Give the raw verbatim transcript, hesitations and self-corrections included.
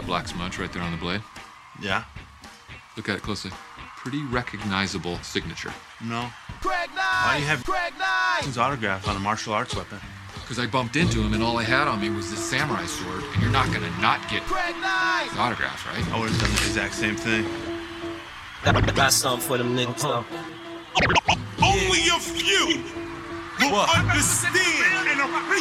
black smudge right there on the blade? Yeah. Look at it closely. Pretty recognizable signature. No. Greg Knight! Why do you have Greg Knight! his autograph on a martial arts weapon? Because I bumped into him and all I had on me was this samurai sword, and you're not gonna not get Greg Knight! his autograph, right? I would have done the exact same thing. Got something for them niggas, though. Only a few will understand and appreciate